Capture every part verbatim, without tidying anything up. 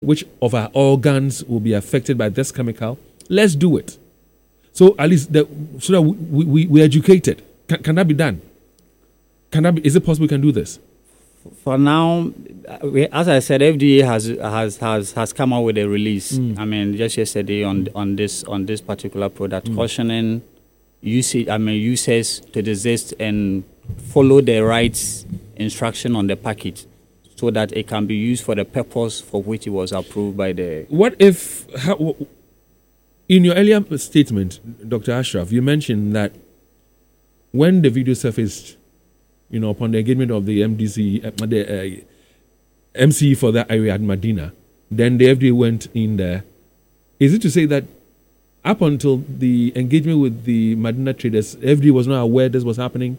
which of our organs will be affected by this chemical, let's do it. So at least the, so that we, we, we educated. Can, can that be done? Can that be, is it possible we can do this? For now, we, as I said, F D A has has has has come out with a release. Mm. I mean, just yesterday on on this on this particular product, mm. cautioning usage. I mean, users to desist and follow the right instruction on the package, so that it can be used for the purpose for which it was approved by the. What if, how, in your earlier statement, Doctor Ashraf, you mentioned that when the video surfaced, you know, upon the engagement of the M D C, uh, the uh, M C for that area at Medina, then the F D A went in there. Is it to say that up until the engagement with the Medina traders, F D A was not aware this was happening?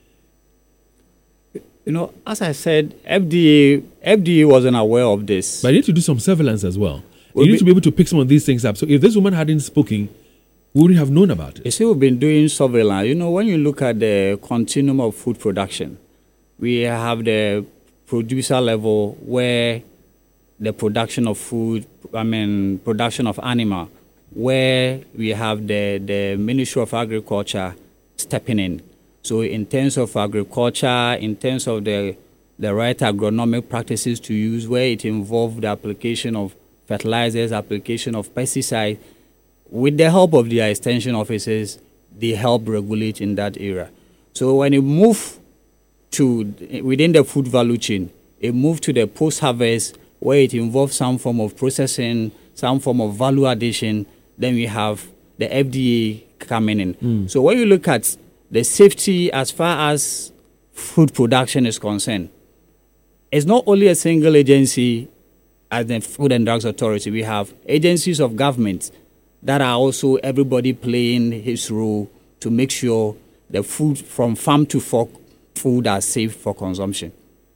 You know, as I said, F D A F D A wasn't aware of this. But you need to do some surveillance as well. We'll you need be, to be able to pick some of these things up. So if this woman hadn't spoken, we wouldn't have known about it. You see, we've been doing surveillance. You know, when you look at the continuum of food production, we have the producer level where the production of food, I mean, production of animal, where we have the, the Ministry of Agriculture stepping in. So in terms of agriculture, in terms of the, the right agronomic practices to use, where it involved the application of fertilizers, application of pesticides, with the help of their extension officers, they help regulate in that area. So when you move to within the food value chain, it moved to the post-harvest where it involves some form of processing, some form of value addition. Then we have the F D A coming in. Mm. So when you look at the safety as far as food production is concerned, it's not only a single agency as the Food and Drugs Authority. We have agencies of government that are also everybody playing his role to make sure the food from farm to fork food are safe for consumption.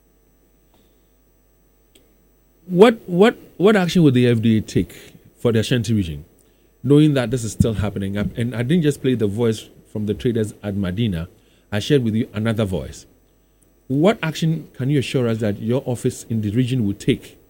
What what what action would the F D A take for the Ashanti region, knowing that this is still happening? And I didn't just play the voice from the traders at Medina. I shared with you another voice. What action can you assure us that your office in the region will take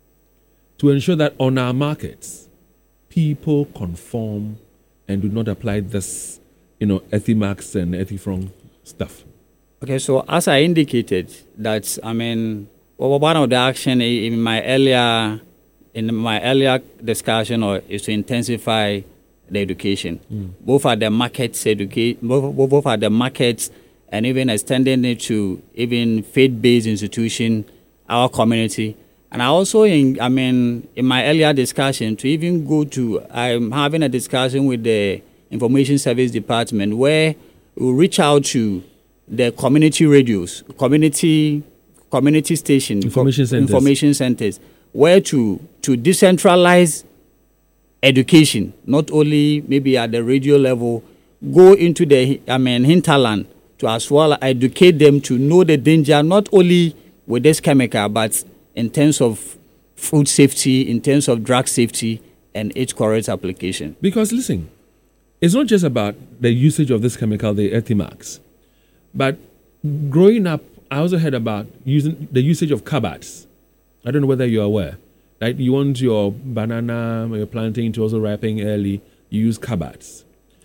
to ensure that on our markets, people conform and do not apply this, you know, Ethimax and Ethifrong stuff? Okay, so as I indicated, that I mean, well, one of the action in my earlier in my earlier discussion or is to intensify the education, mm. both at the markets, educate both, both at the markets, and even extending it to even faith-based institution, our community. And I also, in, I mean, in my earlier discussion, to even go to, I'm having a discussion with the Information Service Department where we reach out to the community radios, community community station, information co- centers, information centers, where to to decentralize education, not only maybe at the radio level, go into the I mean hinterland to as well educate them to know the danger not only with this chemical, but in terms of food safety, in terms of drug safety, and its correct application. Because listen, it's not just about the usage of this chemical, the Ethimax, but growing up, I also heard about using the usage of kabats. I don't know whether you're aware. Right? You want your banana, your plantain to also ripen early, you use kabats.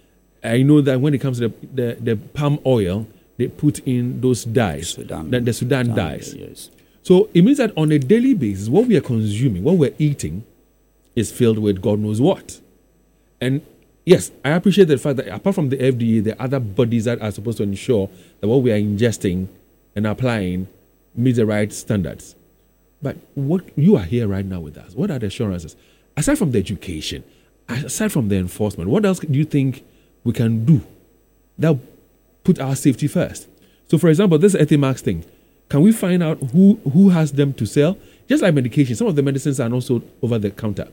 I know that when it comes to the, the, the palm oil, they put in those dyes, Sudan. the, the Sudan, Sudan dyes. Yes. So it means that on a daily basis, what we are consuming, what we're eating, is filled with God knows what. And yes, I appreciate the fact that apart from the F D A, there are other bodies that are supposed to ensure that what we are ingesting and applying meets the right standards. But what you are here right now with us, what are the assurances? Aside from the education, aside from the enforcement, what else do you think we can do that put our safety first? So, for example, this Ethimax thing, can we find out who, who has them to sell? Just like medication, some of the medicines are not sold over the counter.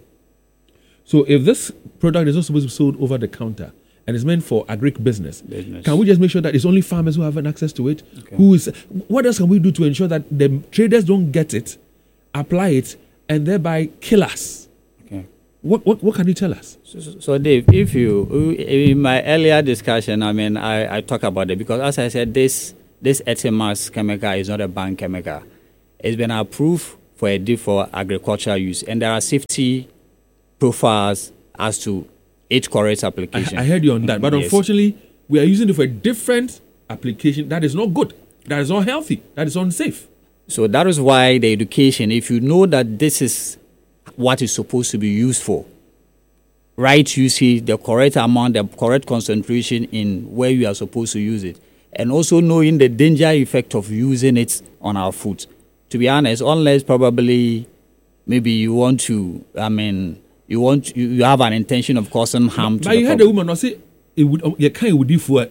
So if this product is not supposed to be sold over the counter and it's meant for agric business, business, can we just make sure that it's only farmers who have an access to it? Okay. Who is? What else can we do to ensure that the traders don't get it, apply it, and thereby kill us? Okay. What what, what can you tell us? So, so, so Dave, if you, in my earlier discussion, I mean, I, I talk about it because as I said, this this Ethimax chemical is not a banned chemical. It's been approved for a deal for agricultural use, and there are safety profiles as to each correct application. I, I heard you on that, but yes. unfortunately, we are using it for a different application that is not good, that is not healthy, that is unsafe. So that is why the education, if you know that this is what is supposed to be used for, right usage, the correct amount, the correct concentration in where you are supposed to use it, and also knowing the danger effect of using it on our food. To be honest, unless probably maybe you want to, I mean, you want you, you have an intention of causing harm but, to but the you heard public. the woman not say it would you can't would do for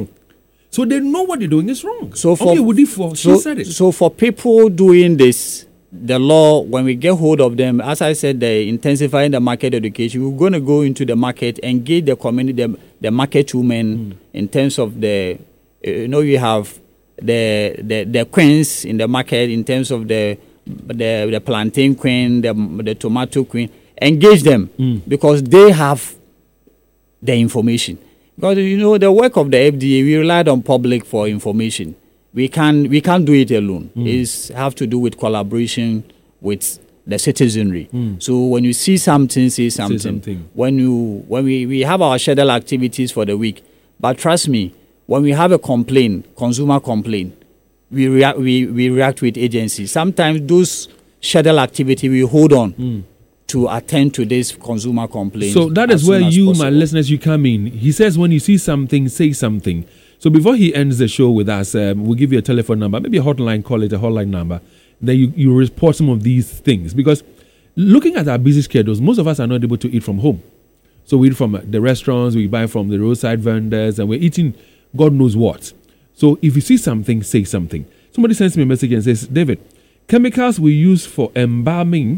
so they know what they're doing is wrong. So for, okay, for so, she said it. so for people doing this, the law, when we get hold of them, as I said, they intensifying the market education. We're going to go into the market, engage the community, the, the market women mm. in terms of the, you know, you have the the the queens in the market in terms of the the, the plantain queen, the, the tomato queen. Engage them mm. because they have the information. Because, you know, the work of the F D A, we relied on public for information. We can't, we can't do it alone. Mm. It's have to do with collaboration with the citizenry. Mm. So when you see something, say something. Say something. When you, when we, we have our scheduled activities for the week, but trust me, when we have a complaint, consumer complaint, we react, we, we react with agencies. Sometimes those scheduled activity we hold on. Mm. to attend to this consumer complaint. So that is where you, possible. my listeners, you come in. He says when you see something, say something. So before he ends the show with us, um, we'll give you a telephone number, maybe a hotline, call it a hotline number. Then you, you report some of these things. Because looking at our busy schedules, most of us are not able to eat from home. So we eat from the restaurants, we buy from the roadside vendors, and we're eating God knows what. So if you see something, say something. Somebody sends me a message and says, David, chemicals we use for embalming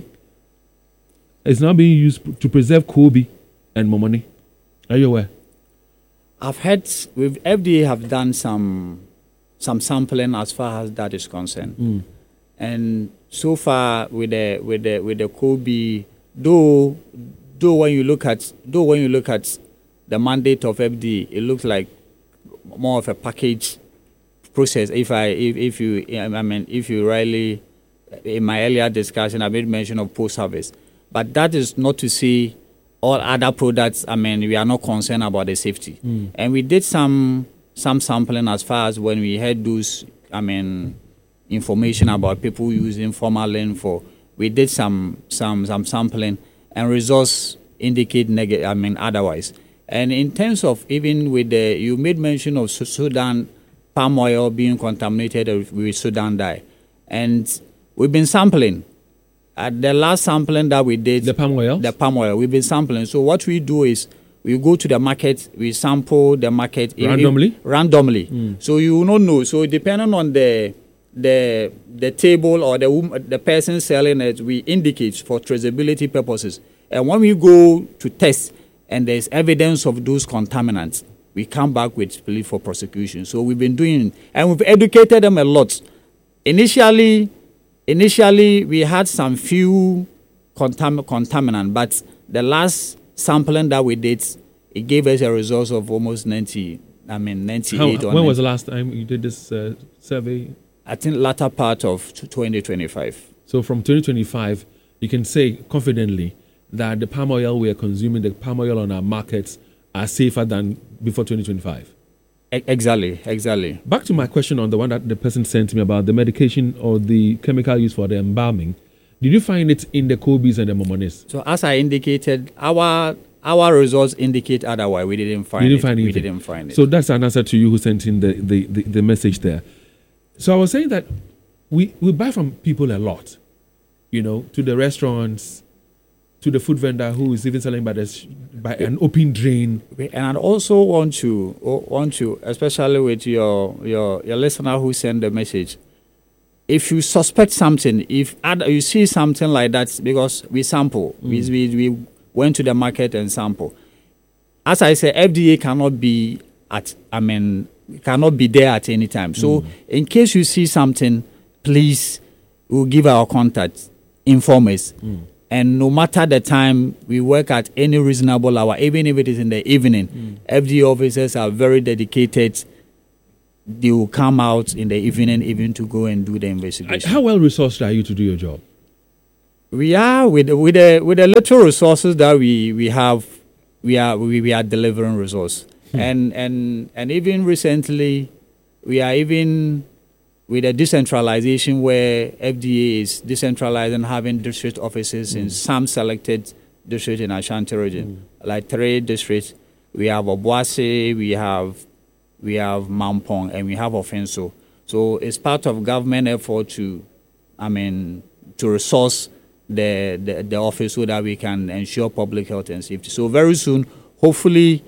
is now being used to preserve Kobe and Momoni. Are you aware? I've heard with F D A have done some some sampling as far as that is concerned, mm. and so far with the with the with the Kobe, though though when you look at though when you look at the mandate of F D A, it looks like more of a package process. If I if, if you I mean if you really in my earlier discussion I made mention of post harvest. But that is not to say all other products, I mean, we are not concerned about the safety. Mm. And we did some some sampling as far as when we had those, I mean, information about people using formalin for, we did some some some sampling and results indicate negative, I mean, otherwise. And in terms of even with the, you made mention of Sudan palm oil being contaminated with Sudan dye. And we've been sampling. At the last sampling that we did, the palm oil, the palm oil, we've been sampling. So what we do is we go to the market, we sample the market randomly. If, randomly. Mm. So you will not know. So depending on the the the table or the the person selling it, we indicate for traceability purposes. And when we go to test and there's evidence of those contaminants, we come back with plea for prosecution. So we've been doing, and we've educated them a lot. Initially. Initially, we had some few contam- contaminant, but the last sampling that we did, it gave us a result of almost ninety. I mean, ninety-eight. How, or when ninety. was the last time you did this uh, survey? I think latter part of twenty twenty-five. So from twenty twenty-five, you can say confidently that the palm oil we are consuming, the palm oil on our markets, are safer than before twenty twenty-five. Exactly, exactly. Back to my question on the one that the person sent me about the medication or the chemical used for the embalming. Did you find it in the Kobe's and the Momonis? So as I indicated, our our results indicate otherwise. We didn't find you didn't it. Find we anything. didn't find it. So that's an answer to you who sent in the, the, the, the message there. So I was saying that we, we buy from people a lot, you know, to the restaurants, to the food vendor who is even selling by, the, by an open drain. And I also want to, want to, especially with your, your, your listener who sent the message, if you suspect something, if you see something like that, because we sample, mm. we, we, we went to the market and sample. As I said, F D A cannot be at, I mean, cannot be there at any time. So mm. in case you see something, please, we'll give our contact, inform us. Mm. And no matter the time, we work at any reasonable hour, even if it is in the evening. Mm. F D A officers are very dedicated. They will come out in the evening even to go and do the investigation. How well resourced are you to do your job? We are with with the with the little resources that we, we have, we are we, we are delivering resource, hmm. and and and even recently, we are even with the decentralization where F D A is decentralizing, having district offices mm. in some selected districts in Ashanti region, mm. like three districts. We have Obuasi, we have we have Mampong, and we have Ofenso. So it's part of government effort to, I mean, to resource the, the the office so that we can ensure public health and safety. So very soon, hopefully,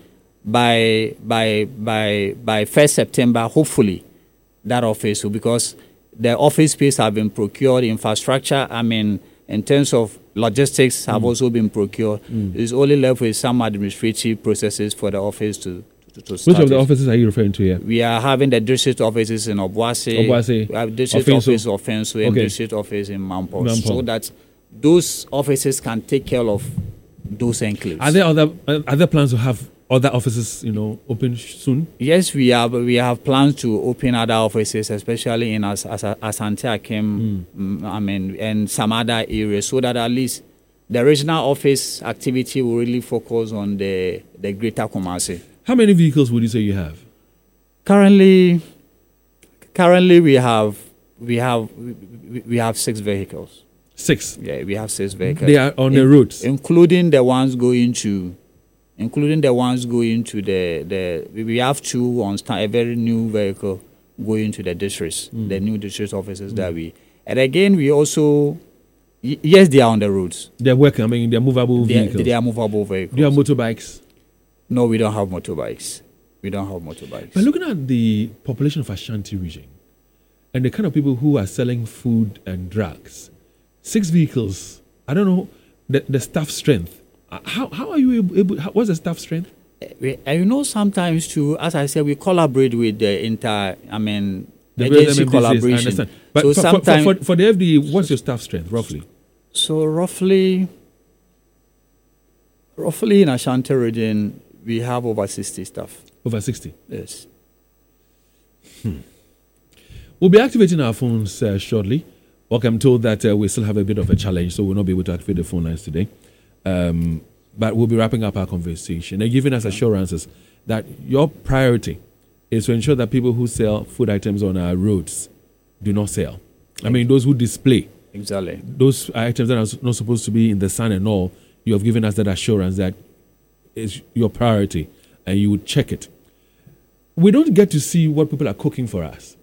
by by by by first September, hopefully, that office, because the office space have been procured, infrastructure, I mean, in terms of logistics have mm. also been procured. Mm. It's only left with some administrative processes for the office to, to, to start. Which of the it. offices are you referring to here? We are having the district offices in Obuasi, Obuasi. we have district Ofenso. office of Ofenso, and okay. district office in Mampong, Mampong, so that those offices can take care of those enclaves. Are there other uh, other plans to have other offices, you know, open soon? Yes, we have. We have plans to open other offices, especially in As, As, Asante Akim, mm. I mean, and some other areas, so that at least the regional office activity will really focus on the the greater Kumasi. How many vehicles would you say you have? Currently, currently we have we have we, we have six vehicles. Six. Yeah, we have six vehicles. They are on in, the roads, including the ones going to. Including the ones going to the, the we have two on stand, a very new vehicle going to the districts, mm. the new district offices mm. that we, and again we also, y- yes, they are on the roads. They're working. I mean, they're movable they vehicles. Are, they are movable vehicles. Do you have motorbikes? No, we don't have motorbikes. We don't have motorbikes. But looking at the population of Ashanti region and the kind of people who are selling food and drugs, six vehicles. I don't know the, the staff strength. How how are you able? able how, what's the staff strength? We, you know, sometimes too, as I said, we collaborate with the inter. I mean, the agency collaboration. I understand. But so for, sometimes for, for, for the F D A, what's your staff strength roughly? So roughly, roughly in Ashanti region, we have over sixty staff. Over sixty. Yes. Hmm. We'll be activating our phones uh, shortly. Okay, I'm told that uh, we still have a bit of a challenge, so we'll not be able to activate the phone lines today. Um, but we'll be wrapping up our conversation and giving us assurances that your priority is to ensure that people who sell food items on our roads do not sell. I mean, those who display exactly those items that are not supposed to be in the sun and all, you have given us that assurance that is your priority and you would check it. We don't get to see what people are cooking for us.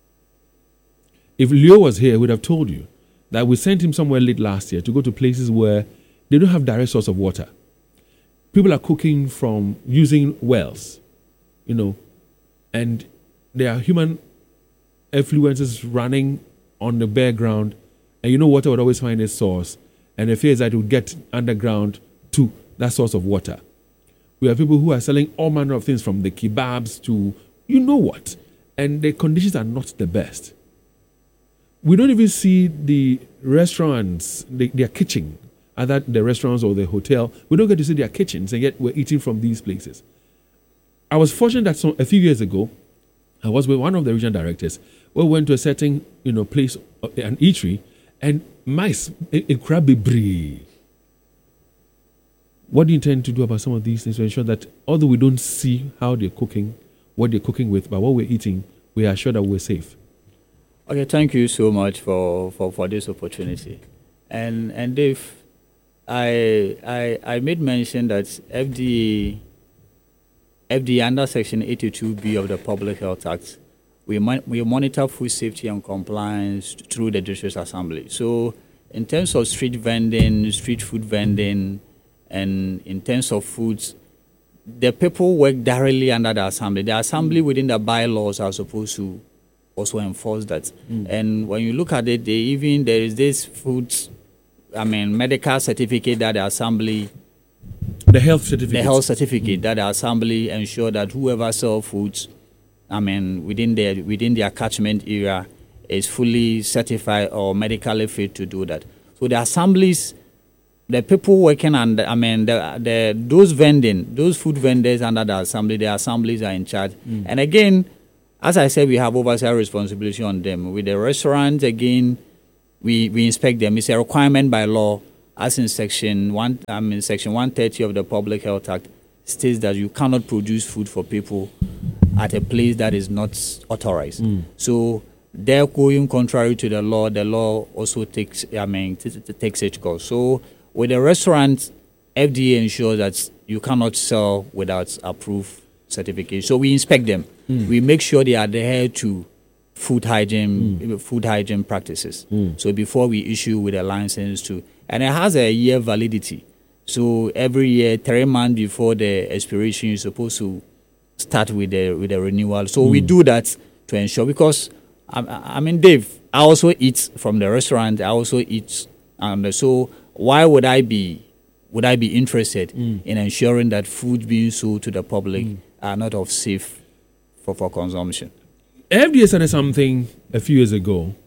If Leo was here, we'd have told you that we sent him somewhere late last year to go to places where they don't have direct source of water. People are cooking from using wells, you know, and there are human effluences running on the bare ground, and you know water would always find its source, and the fear is that it would get underground to that source of water. We have people who are selling all manner of things from the kebabs to you know what, and the conditions are not the best. We don't even see the restaurants, the, their kitchen, either the restaurants or the hotel. We don't get to see their kitchens, and yet we're eating from these places. I was fortunate that some, a few years ago, I was with one of the regional directors. We went to a certain, you know, place, an eatery, and mice, a crabby brie. What do you intend to do about some of these things to ensure that, although we don't see how they're cooking, what they're cooking with, but what we're eating, we are sure that we're safe? Okay, thank you so much for, for, for this opportunity. And and Dave, I I I made mention that F D A, F D A under Section eighty-two B of the Public Health Act, we mon- we monitor food safety and compliance through the district assembly. So in terms of street vending, street food vending, and in terms of foods, the people work directly under the assembly. The assembly within the bylaws are supposed to also enforce that. Mm. And when you look at it, they even there is this food, I mean, medical certificate that the assembly, the health certificate, the health certificate mm. that the assembly ensure that whoever sells foods, I mean, within their within their catchment area, is fully certified or medically fit to do that. So the assemblies, the people working under, I mean, the, the those vending, those food vendors under the assembly, the assemblies are in charge. Mm. And again, as I said, we have oversight responsibility on them. With the restaurants, again, we, we inspect them. It's a requirement by law, as in section one, I mean section one thirty of the Public Health Act states that you cannot produce food for people at a place that is not authorized. Mm. So they're going contrary to the law. The law also takes, I mean, t- t- takes its course. So with a restaurant, F D A ensures that you cannot sell without approved certification. So we inspect them. Mm. We make sure they adhere to food hygiene, mm. food hygiene practices. Mm. So before we issue with a license to, and it has a year validity. So every year, three months before the expiration, you're supposed to start with the with the renewal. So mm. we do that to ensure, because I, I mean, Dave, I also eat from the restaurant. I also eat, um, so why would I be would I be interested mm. in ensuring that food being sold to the public mm. are not of safe for, for consumption? F D A said something a few years ago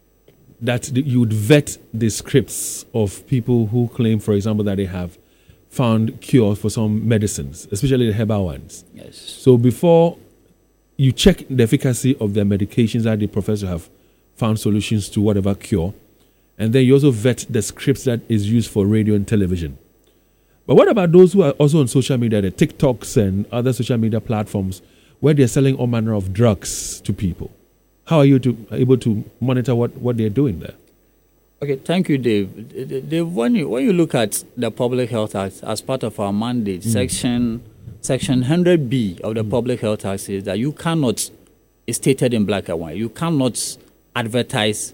that you would vet the scripts of people who claim, for example, that they have found cure for some medicines, especially the herbal ones. Yes. So before you check the efficacy of their medications that they profess to have found solutions to whatever cure, and then you also vet the scripts that is used for radio and television. But what about those who are also on social media, the TikToks and other social media platforms, where they're selling all manner of drugs to people? How are you to, able to monitor what, what they're doing there? Okay, thank you, Dave. Dave, when you when you look at the Public Health Act as part of our mandate, mm. section section one hundred B of the mm. Public Health Act says that you cannot, it's stated in black and white, you cannot advertise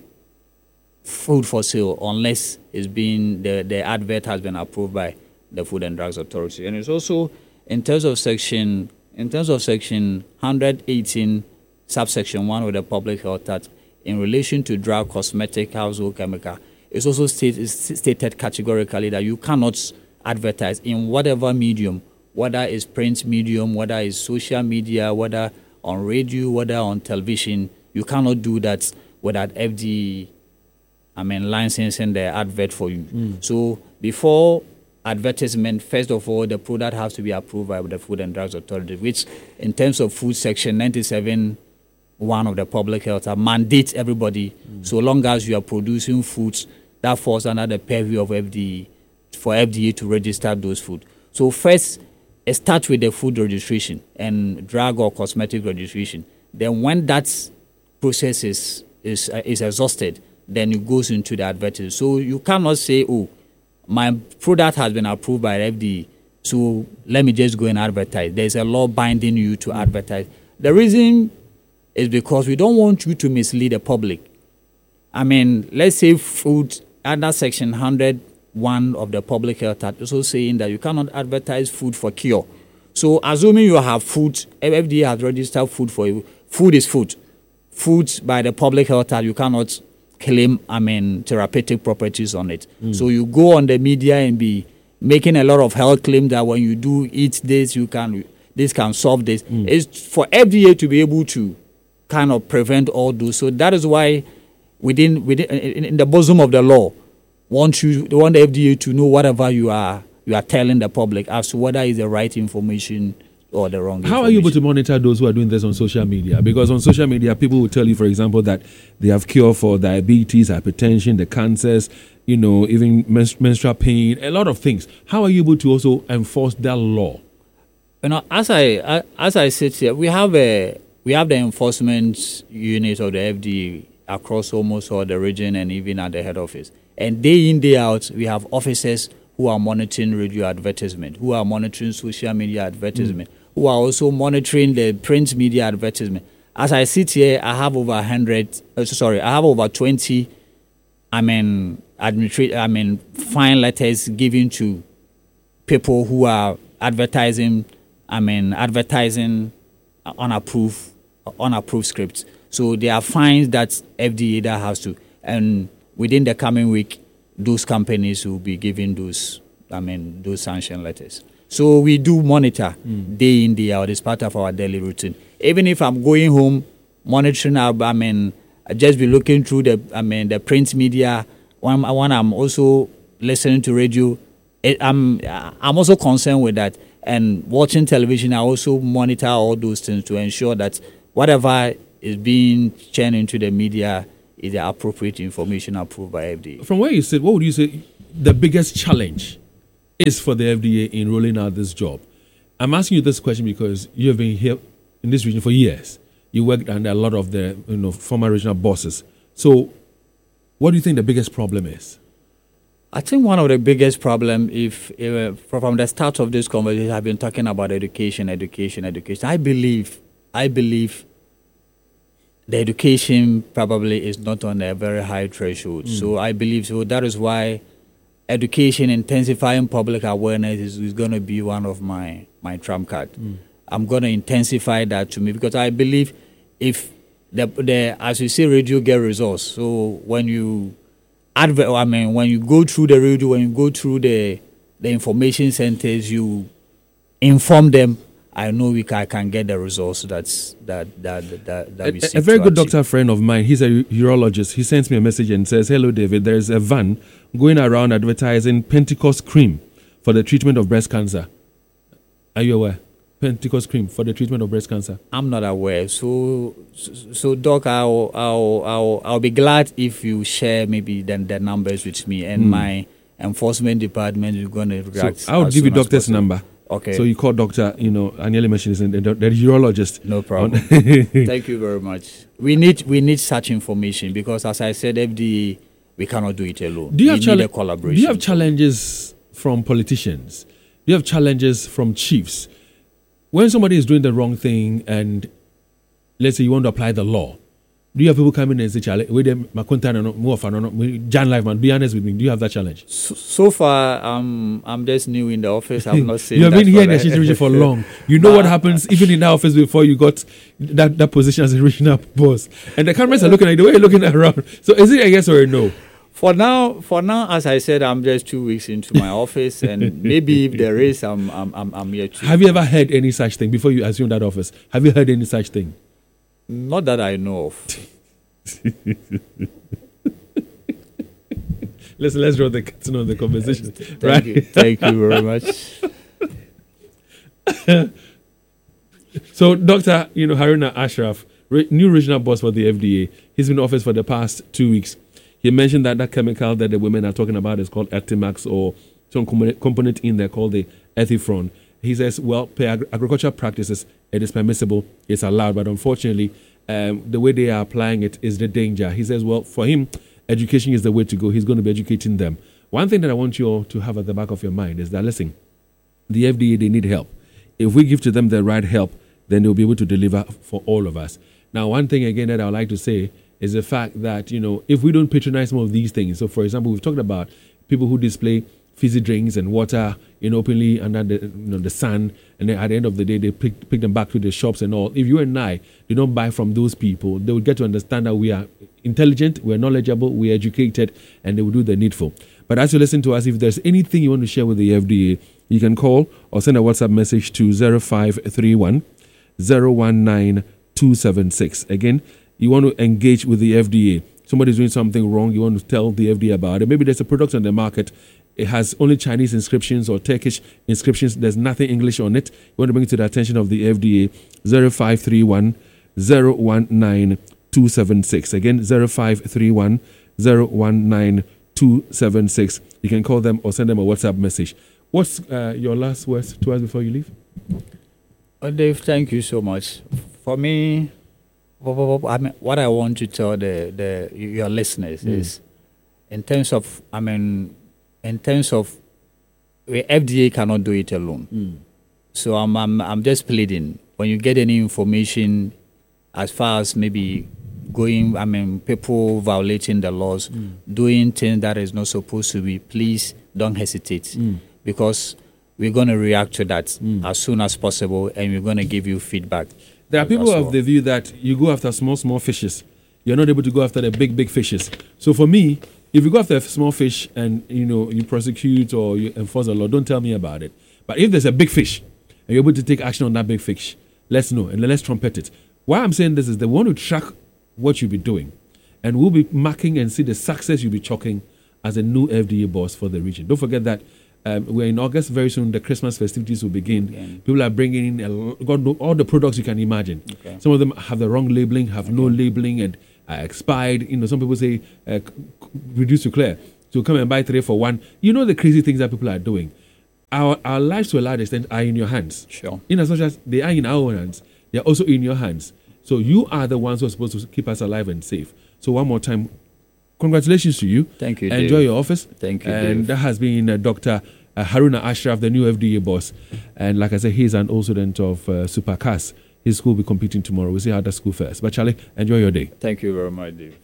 food for sale unless it's been the, the advert has been approved by the Food and Drugs Authority. And it's also in terms of section in terms of section one hundred eighteen subsection one of the Public Health Act, in relation to drug, cosmetic, household chemical, it's also state, it's stated categorically that you cannot advertise in whatever medium, whether it's print medium, whether it's social media, whether on radio, whether on television. You cannot do that without F D A, I mean, licensing the advert for you. Mm. So before advertisement, first of all, the product has to be approved by the Food and Drugs Authority, which in terms of food section ninety-seven one of the Public Health Act mandates everybody, mm. so long as you are producing foods that falls under the purview of F D A, for F D A to register those foods. So first, it starts with the food registration and drug or cosmetic registration. Then when that process is is, uh, is exhausted, then it goes into the advertising. So you cannot say, oh, my product has been approved by F D A, so let me just go and advertise. There's a law binding you to advertise. The reason is because we don't want you to mislead the public. I mean, let's say food, under section one hundred one of the Public Health Act, also saying that you cannot advertise food for cure. So assuming you have food, F D A has registered food for you. Food is food. Food by the Public Health Act, you cannot claim, I mean, therapeutic properties on it. Mm. So you go on the media and be making a lot of health claims that when you do eat this, you can, this can solve this. Mm. It's for F D A to be able to kind of prevent all those. So that is why within within in, in the bosom of the law, want you want the F D A to know whatever you are you are telling the public as to whether it's the right information or the wrong. How are you able to monitor those who are doing this on social media? Because on social media, people will tell you, for example, that they have cure for diabetes, hypertension, the cancers, you know, even menstru- menstrual pain, a lot of things. How are you able to also enforce that law? You know, as I as I sit here, we have a We have the enforcement unit of the F D A across almost all the region and even at the head office. And day in, day out, we have officers who are monitoring radio advertisement, who are monitoring social media advertisement, mm. who are also monitoring the print media advertisement. As I sit here, I have over one hundred, uh, sorry, I have over twenty, I mean, administra- I mean, fine letters given to people who are advertising, I mean, advertising unapproved unapproved scripts. So there are fines that F D A that has to, and within the coming week, those companies will be giving those, I mean, those sanction letters. So we do monitor mm. day in, day out. It's part of our daily routine. Even if I'm going home, monitoring, our, I mean, I just be looking through the, I mean, the print media. When, when I'm also listening to radio, it, I'm I'm also concerned with that. And watching television, I also monitor all those things to ensure that whatever is being churned into the media is the appropriate information approved by F D A. From where you sit, what would you say the biggest challenge is for the F D A in rolling out this job? I'm asking you this question because you have been here in this region for years. You worked under a lot of the you know former regional bosses. So what do you think the biggest problem is? I think one of the biggest problem, if, if from the start of this conversation, I've been talking about education, education, education. I believe, I believe the education probably is not on a very high threshold. Mm. So I believe so. That is why education, intensifying public awareness is, is going to be one of my, my trump card. Mm. I'm going to intensify that to me because I believe if the, the as you say, radio get results. So when you adver- I mean, when you go through the radio, when you go through the the information centers, you inform them. I know we can, I can get the results that's that that that, that we a, a very good doctor friend of mine, he's a urologist. He sends me a message and says, "Hello, David. There's a van going around advertising Pentecost cream for the treatment of breast cancer. Are you aware? Pentecost cream for the treatment of breast cancer." I'm not aware. So, so, so Doc, I'll, I'll, I'll, I'll be glad if you share maybe the, the numbers with me, and mm. my enforcement department is going to react. So I'll give you doctor's number. Okay. So you call Doctor, you know, Anyele mentioned the, the, the urologist. No problem. Thank you very much. We need we need such information because, as I said, F D A, we cannot do it alone. Do you we have chale- need a collaboration. Do you have challenges from politicians? Do you have challenges from chiefs? When somebody is doing the wrong thing and let's say you want to apply the law, do you have people coming and say, "Challenge, wait, Jan Life, man, be honest with me." Do you have that challenge? So, so far, um, I'm just new in the office. I'm not saying you have that been here in the Ashanti region for long. You know what happens even in that office before you got that, that position as a regional boss. And the cameras are looking at you, the way you're looking around. So is it a yes or a no? For now, for now, as I said, I'm just two weeks into my office, and maybe if there is, I'm, I'm, I'm, I'm here to. Have you ever heard any such thing before you assume that office? Have you heard any such thing? Not that I know of. let's let's draw the curtain on the conversation. Thank right? you. Thank you very much. So, Doctor, you know, Haruna Ashraf, re- new regional boss for the F D A. He's been in office for the past two weeks. He mentioned that that chemical that the women are talking about is called Etimax, or some component in there called the Ethifron. He says, well, per ag- agricultural practices, it is permissible, it's allowed, but unfortunately, um, the way they are applying it is the danger. He says, well, for him, education is the way to go. He's going to be educating them. One thing that I want you all to have at the back of your mind is that, listen, the F D A, they need help. If we give to them the right help, then they'll be able to deliver for all of us. Now, one thing again that I would like to say is the fact that, you know, if we don't patronize some of these things, so for example, we've talked about people who display fizzy drinks and water, you know, openly under the, you know, the sun, and then at the end of the day, they pick, pick them back to the shops and all. If you and I do not buy from those people, they will get to understand that we are intelligent, we're knowledgeable, we're educated, and they will do the needful. But as you listen to us, if there's anything you want to share with the F D A, you can call or send a WhatsApp message to zero five three one zero one nine two seven six. Again, you want to engage with the F D A. Somebody's doing something wrong, you want to tell the F D A about it. Maybe there's a product on the market, it has only Chinese inscriptions or Turkish inscriptions, there's nothing English on it. You want to bring it to the attention of the F D A, zero five three one zero one nine two seven six. Again, zero five three one zero one nine two seven six. You can call them or send them a WhatsApp message. What's uh, your last words to us before you leave? Oh, Dave, thank you so much. For me, I mean, what I want to tell the, the your listeners mm. is, in terms of, I mean, in terms of, F D A cannot do it alone. Mm. So I'm, I'm I'm just pleading, when you get any information, as far as maybe going, I mean, people violating the laws, mm. doing things that is not supposed to be, please don't hesitate, mm. because we're going to react to that mm. as soon as possible, and we're going to give you feedback. There are people well. of the view that you go after small, small fishes. You're not able to go after the big, big fishes. So for me, if you go after a small fish and, you know, you prosecute or you enforce the law, don't tell me about it. But if there's a big fish and you're able to take action on that big fish, let's know and let's trumpet it. Why I'm saying this is they want to track what you'll be doing, and we'll be marking and see the success you'll be chalking as a new F D A boss for the region. Don't forget that um, we're in August. Very soon the Christmas festivities will begin. Okay. People are bringing in a, God know, all the products you can imagine. Okay. Some of them have the wrong labeling, have okay. no labeling, and are expired. You know, some people say uh, reduce to clear. So come and buy three for one. You know the crazy things that people are doing. Our our lives to a large extent are in your hands. Sure. In as much as they are in our own hands, they are also in your hands. So you are the ones who are supposed to keep us alive and safe. So one more time, congratulations to you. Thank you, Enjoy Dave. your office. Thank you, And Dave. that has been uh, Doctor Uh, Haruna Ashraf, the new F D A boss. And like I said, he's an old student of uh, Supercas. His school will be competing tomorrow. We'll see how that school fares. But Charlie, enjoy your day. Thank you very much, Dave.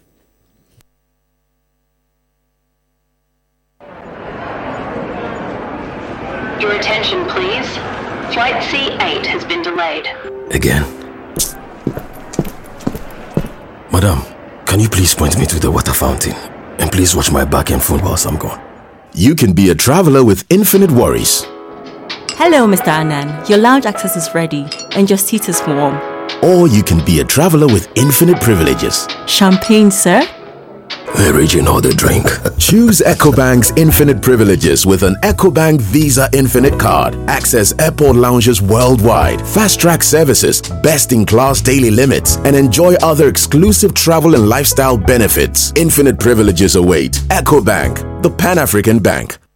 Your attention, please. Flight C eight has been delayed. Again. Madam, can you please point me to the water fountain? And please watch my back and phone whilst I'm gone. You can be a traveler with infinite worries. Hello, Mister Anand. Your lounge access is ready and your seat is warm. Or you can be a traveler with infinite privileges. Champagne, sir? Original the drink. Choose EcoBank's infinite privileges with an EcoBank Visa Infinite card. Access airport lounges worldwide, fast-track services, best-in-class daily limits, and enjoy other exclusive travel and lifestyle benefits. Infinite privileges await. EcoBank, the Pan-African Bank.